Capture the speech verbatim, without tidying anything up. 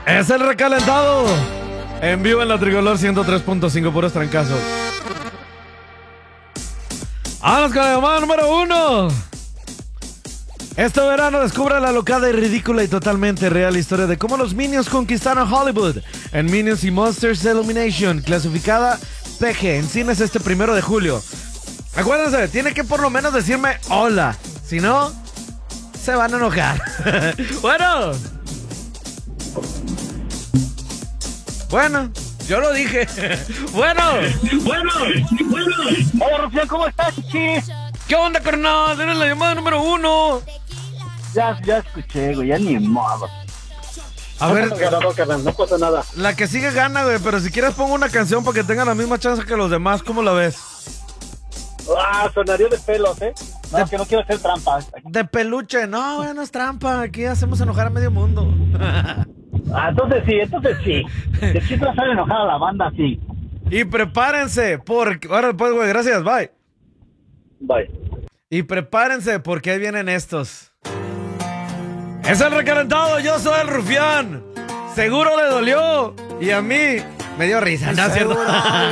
Es el recalentado. En vivo en la Tricolor ciento tres punto cinco, puros trancazos. Vamos con la llamada número uno. Este verano descubra la locada y ridícula y totalmente real historia de cómo los Minions conquistaron Hollywood en Minions y Monsters Illumination, clasificada P G, en cines este primero de julio. Acuérdense, tiene que por lo menos decirme hola, si no, se van a enojar. Bueno. Bueno, yo lo dije. Bueno. Bueno, bueno. Hola, Rocío, ¿cómo estás, chichi? ¿Qué onda, carnal? Eres la llamada número uno. Ya, ya escuché, güey, ya ni modo. A ver, Ganado, carnal, no pasa nada. la que sigue gana, güey, pero si quieres pongo una canción para que tenga la misma chance que los demás. ¿Cómo la ves? Ah, sonaría de pelos, ¿eh? No, De- es que no quiero hacer trampa. De peluche. No, güey, no es trampa. Aquí hacemos enojar a medio mundo. Ah, entonces sí, entonces sí. De chiste hacer enojar a la banda, sí. Y prepárense, porque... Ahora pues, güey, gracias, bye. Bye. Y prepárense, porque ahí vienen estos. Es el recalentado, yo soy el rufián. Seguro le dolió. Y a mí me dio risa, ¿no es cierto?